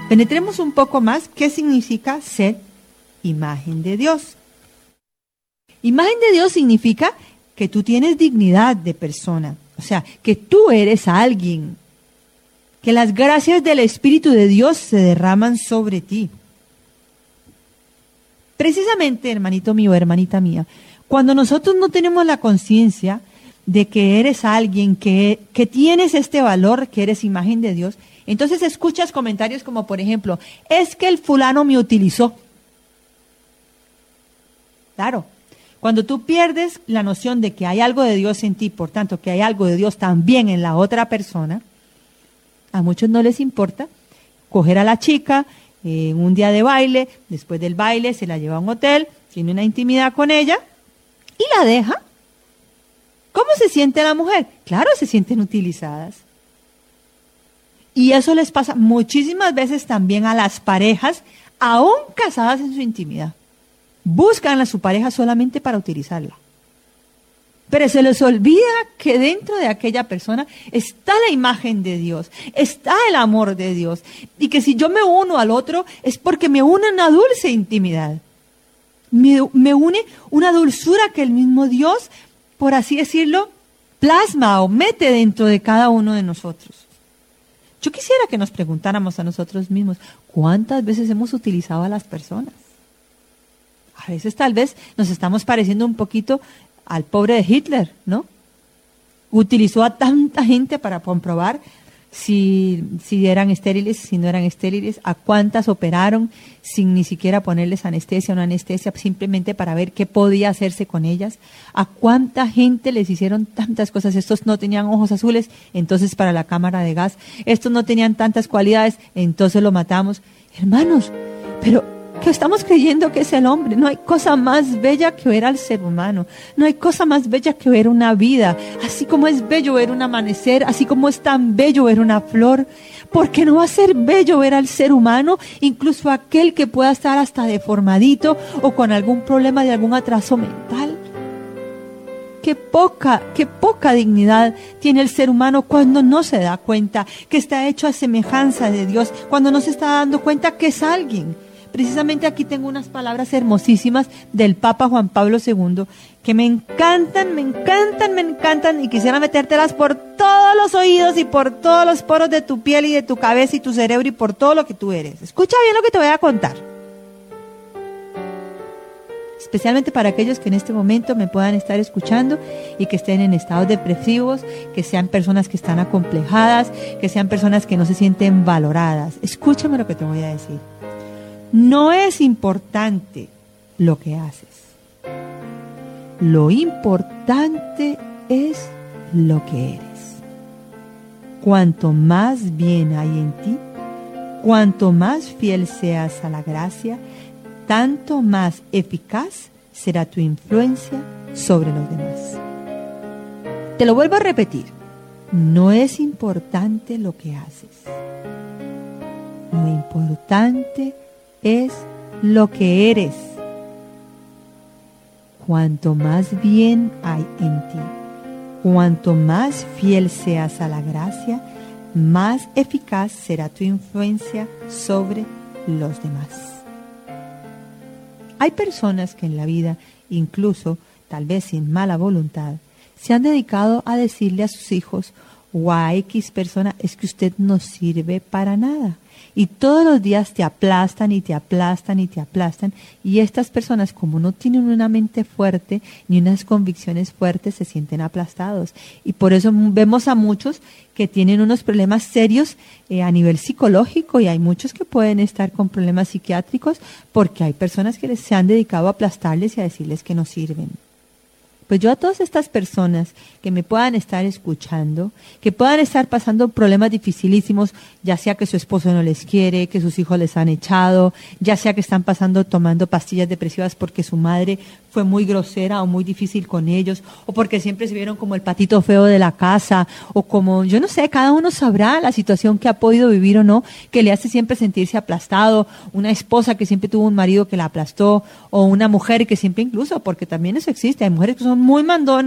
Penetremos un poco más qué significa ser imagen de Dios. Imagen de Dios significa que tú tienes dignidad de persona, o sea, que tú eres alguien, que las gracias del Espíritu de Dios se derraman sobre ti. Precisamente, hermanito mío, hermanita mía, cuando nosotros no tenemos la conciencia de que eres alguien, que tienes este valor, que eres imagen de Dios, entonces escuchas comentarios como, por ejemplo, es que el fulano me utilizó. Claro, cuando tú pierdes la noción de que hay algo de Dios en ti, por tanto, que hay algo de Dios también en la otra persona, a muchos no les importa coger a la chica en un día de baile, después del baile se la lleva a un hotel, tiene una intimidad con ella y la deja. ¿Cómo se siente la mujer? Claro, se sienten utilizadas. Y eso les pasa muchísimas veces también a las parejas, aún casadas en su intimidad. Buscan a su pareja solamente para utilizarla. Pero se les olvida que dentro de aquella persona está la imagen de Dios, está el amor de Dios. Y que si yo me uno al otro es porque me une una dulce intimidad. Me une una dulzura que el mismo Dios, por así decirlo, plasma o mete dentro de cada uno de nosotros. Yo quisiera que nos preguntáramos a nosotros mismos, ¿cuántas veces hemos utilizado a las personas? A veces tal vez nos estamos pareciendo un poquito al pobre de Hitler, ¿no? Utilizó a tanta gente para comprobar si eran estériles, si no eran estériles, a cuántas operaron sin ni siquiera ponerles anestesia o no anestesia, simplemente para ver qué podía hacerse con ellas, a cuánta gente les hicieron tantas cosas. Estos no tenían ojos azules, entonces para la cámara de gas, estos no tenían tantas cualidades, entonces lo matamos. Hermanos, pero ¿qué estamos creyendo que es el hombre? No hay cosa más bella que ver al ser humano. No hay cosa más bella que ver una vida. Así como es bello ver un amanecer, así como es tan bello ver una flor, ¿por qué no va a ser bello ver al ser humano? Incluso aquel que pueda estar hasta deformadito o con algún problema de algún atraso mental. Qué poca dignidad tiene el ser humano cuando no se da cuenta que está hecho a semejanza de Dios, cuando no se está dando cuenta que es alguien. Precisamente aquí tengo unas palabras hermosísimas del Papa Juan Pablo II que me encantan y quisiera metértelas por todos los oídos y por todos los poros de tu piel y de tu cabeza y tu cerebro y por todo lo que tú eres. Escucha bien lo que te voy a contar. Especialmente para aquellos que en este momento me puedan estar escuchando y que estén en estados depresivos, que sean personas que están acomplejadas, que sean personas que no se sienten valoradas. Escúchame lo que te voy a decir. No es importante lo que haces. Lo importante es lo que eres. Cuanto más bien hay en ti, cuanto más fiel seas a la gracia, tanto más eficaz será tu influencia sobre los demás. Te lo vuelvo a repetir. No es importante lo que haces. Lo importante es lo que eres. Cuanto más bien hay en ti, cuanto más fiel seas a la gracia, más eficaz será tu influencia sobre los demás. Hay personas que en la vida, incluso tal vez sin mala voluntad, se han dedicado a decirle a sus hijos o a X persona, es que usted no sirve para nada. Y todos los días te aplastan y te aplastan y te aplastan. Y estas personas, como no tienen una mente fuerte ni unas convicciones fuertes, se sienten aplastados. Y por eso vemos a muchos que tienen unos problemas serios a nivel psicológico y hay muchos que pueden estar con problemas psiquiátricos porque hay personas que se han dedicado a aplastarles y a decirles que no sirven. Pues yo a todas estas personas que me puedan estar escuchando, que puedan estar pasando problemas dificilísimos, ya sea que su esposo no les quiere, que sus hijos les han echado, ya sea que están tomando pastillas depresivas porque su madre fue muy grosera o muy difícil con ellos, o porque siempre se vieron como el patito feo de la casa, o como, yo no sé, cada uno sabrá la situación que ha podido vivir o no, que le hace siempre sentirse aplastado, una esposa que siempre tuvo un marido que la aplastó, o una mujer que siempre incluso, porque también eso existe, hay mujeres que son muy mandonas,